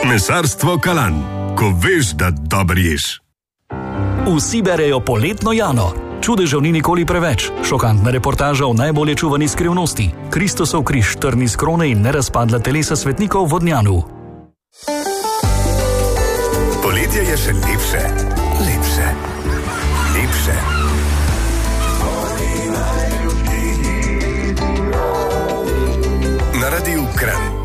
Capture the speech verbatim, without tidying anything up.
Mesarstvo Kalan. Ko veš, da dobro ješ. Vsi berejo Poletno Jano. Čudežev ni nikoli preveč. Šokantna reportaža o najbolje čuvani skrivnosti. Kristosov križ, trn iz krone in nerazpadla telesa svetnikov v Vodnjanu. Poletje je še lepše. Lepše. Lepše. Na Radiu Kran.